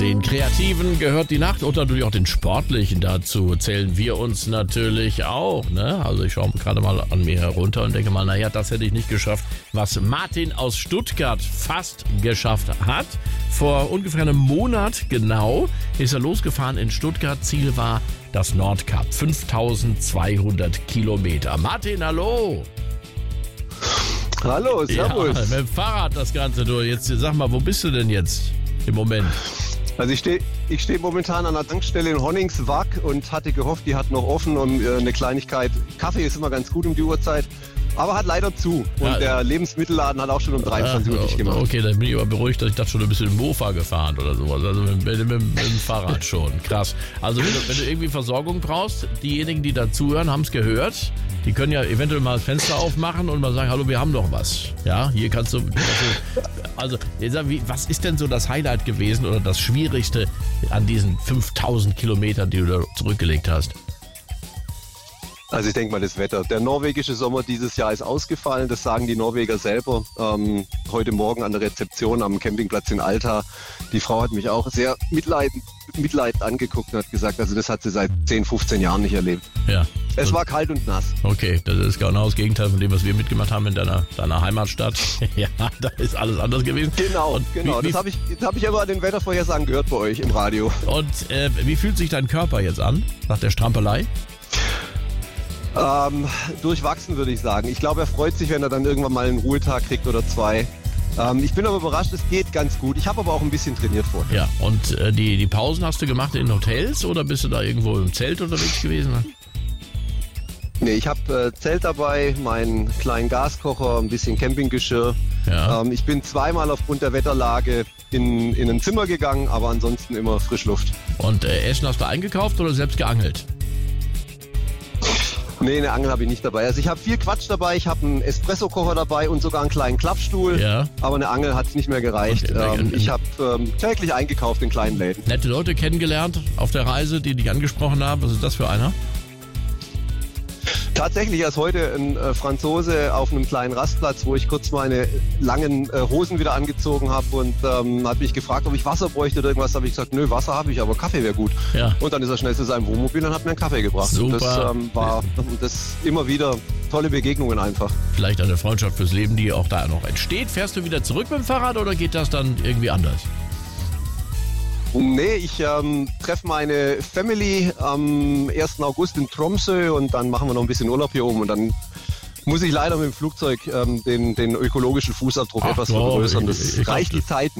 Den Kreativen gehört die Nacht und natürlich auch den Sportlichen. Dazu zählen wir uns natürlich auch. Ne? Also ich schaue gerade mal an mir herunter und denke mal, naja, das hätte ich nicht geschafft, was Martin aus Stuttgart fast geschafft hat. Vor ungefähr einem Monat genau ist er losgefahren in Stuttgart. Ziel war das Nordkap, 5200 Kilometer. Martin, hallo! Hallo, servus. Ja, mit dem Fahrrad das Ganze durch. Jetzt sag mal, wo bist du denn jetzt im Moment? Also ich stehe momentan an der Tankstelle in Honningswag und hatte gehofft, die hat noch offen und eine Kleinigkeit. Kaffee ist immer ganz gut um die Uhrzeit, aber hat leider zu. Und Ja. Der Lebensmittelladen hat auch schon um 23 Uhr dicht gemacht. Okay, dann bin ich aber beruhigt, dass ich dachte schon, du bist mit dem Mofa gefahren oder sowas. Also mit dem Fahrrad schon. Krass. Also wenn du irgendwie Versorgung brauchst, diejenigen, die da zuhören, haben es gehört. Die können ja eventuell mal das Fenster aufmachen und mal sagen, hallo, wir haben noch was. Ja, hier kannst du... Also, was ist denn so das Highlight gewesen oder das Schwierigste an diesen 5000 Kilometern, die du da zurückgelegt hast? Also ich denke mal das Wetter. Der norwegische Sommer dieses Jahr ist ausgefallen, das sagen die Norweger selber. Heute Morgen an der Rezeption am Campingplatz in Alta. Die Frau hat mich auch sehr mitleidend angeguckt und hat gesagt, also das hat sie seit 10, 15 Jahren nicht erlebt. Ja. Es war kalt und nass. Okay, das ist genau das Gegenteil von dem, was wir mitgemacht haben in deiner Heimatstadt. Ja, da ist alles anders gewesen. Genau, Und genau. Das habe ich aber an den Wettervorhersagen gehört bei euch im Radio. Und wie fühlt sich dein Körper jetzt an nach der Strampelei? Durchwachsen würde ich sagen. Ich glaube, er freut sich, wenn er dann irgendwann mal einen Ruhetag kriegt oder 2. Ich bin aber überrascht, es geht ganz gut. Ich habe aber auch ein bisschen trainiert vorher. Ja, und die Pausen hast du gemacht in Hotels oder bist du da irgendwo im Zelt unterwegs gewesen? Nee, ich habe Zelt dabei, meinen kleinen Gaskocher, ein bisschen Campinggeschirr. Ja. Ich bin zweimal aufgrund der Wetterlage in ein Zimmer gegangen, aber ansonsten immer Frischluft. Und Essen hast du eingekauft oder selbst geangelt? Nee, eine Angel habe ich nicht dabei. Also ich habe viel Quatsch dabei, ich habe einen Espressokocher dabei und sogar einen kleinen Klappstuhl. Ja. Aber eine Angel hat es nicht mehr gereicht. Okay, ich habe täglich eingekauft in kleinen Läden. Nette Leute kennengelernt auf der Reise, die dich angesprochen haben. Was ist das für einer? Tatsächlich erst heute ein Franzose auf einem kleinen Rastplatz, wo ich kurz meine langen Hosen wieder angezogen habe und hat mich gefragt, ob ich Wasser bräuchte oder irgendwas. Da habe ich gesagt, nö, Wasser habe ich, aber Kaffee wäre gut. Ja. Und dann ist er schnell zu seinem Wohnmobil und hat mir einen Kaffee gebracht. Super. Und das immer wieder tolle Begegnungen einfach. Vielleicht eine Freundschaft fürs Leben, die auch da noch entsteht. Fährst du wieder zurück mit dem Fahrrad oder geht das dann irgendwie anders? Nee, ich treffe meine Family am 1. August in Tromsø und dann machen wir noch ein bisschen Urlaub hier oben und dann muss ich leider mit dem Flugzeug den ökologischen Fußabdruck etwas vergrößern. Das reicht die Zeit